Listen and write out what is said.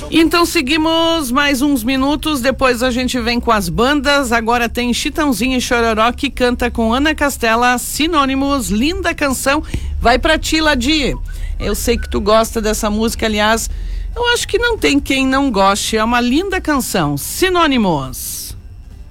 Então seguimos mais uns minutos, depois a gente vem com as bandas. Agora tem Chitãozinho e Chororó, que canta com Ana Castela, Sinônimos, linda canção. Vai pra ti, Ladi. Eu sei que tu gosta dessa música, aliás, eu acho que não tem quem não goste, é uma linda canção. Sinônimos.